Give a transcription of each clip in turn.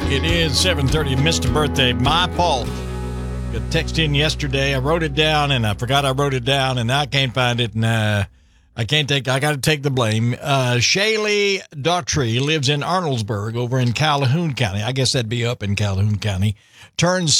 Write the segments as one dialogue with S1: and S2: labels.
S1: It is 7:30. Missed a birthday. My fault. Got a text in yesterday. I wrote it down, and I forgot I wrote it down, and now I can't find it, and I got to take the blame. Shaylee Daughtry lives in Arnoldesburg over in Calhoun County. I guess that'd be up in Calhoun County. Turns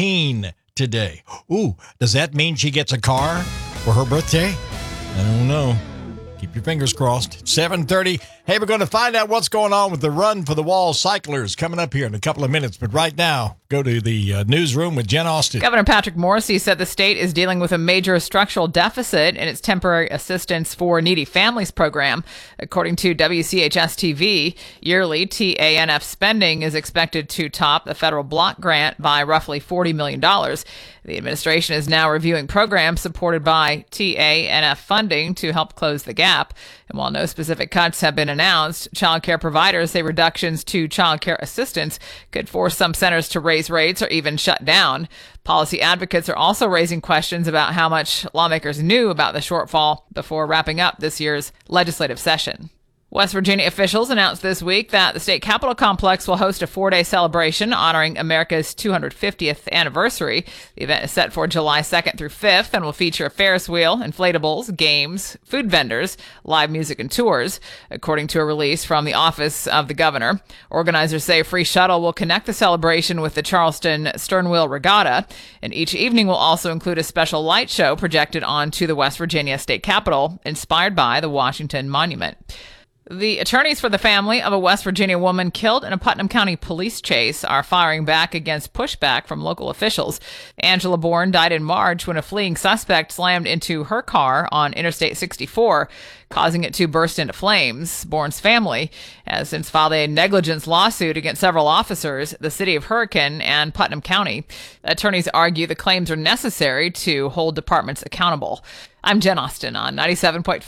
S1: 16 today. Ooh, does that mean she gets a car for her birthday? I don't know. Keep your fingers crossed. 7:30. Hey, we're going to find out what's going on with the Run for the Wall cyclers coming up here in a couple of minutes. But right now, go to the newsroom with Jen Austin.
S2: Governor Patrick Morrisey said the state is dealing with a major structural deficit in its Temporary Assistance for Needy Families program. According to WCHS-TV, yearly TANF spending is expected to top the federal block grant by roughly $40 million. The administration is now reviewing programs supported by TANF funding to help close the gap. And while no specific cuts have been announced, child care providers say reductions to child care assistance could force some centers to raise rates or even shut down. Policy advocates are also raising questions about how much lawmakers knew about the shortfall before wrapping up this year's legislative session. West Virginia officials announced this week that the state capitol complex will host a 4-day celebration honoring America's 250th anniversary. The event is set for July 2nd through 5th and will feature a Ferris wheel, inflatables, games, food vendors, live music, and tours, according to a release from the Office of the Governor. Organizers say a free shuttle will connect the celebration with the Charleston Sternwheel Regatta, and each evening will also include a special light show projected onto the West Virginia State Capitol, inspired by the Washington Monument. The attorneys for the family of a West Virginia woman killed in a Putnam County police chase are firing back against pushback from local officials. Angela Bourne died in March when a fleeing suspect slammed into her car on Interstate 64, causing it to burst into flames. Bourne's family has since filed a negligence lawsuit against several officers, the city of Hurricane, and Putnam County. Attorneys argue the claims are necessary to hold departments accountable. I'm Jen Austin on 97.5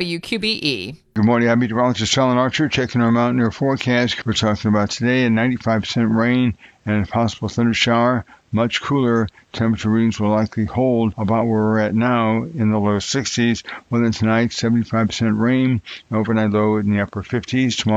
S2: WQBE.
S3: Good morning. I'm meteorologist Alan Archer checking our mountain air forecast. We're talking about today a 95% rain and a possible thunder shower. Much cooler temperature readings will likely hold about where we're at now in the low 60s. Well, then tonight, 75% rain, overnight low in the upper 50s. Tomorrow,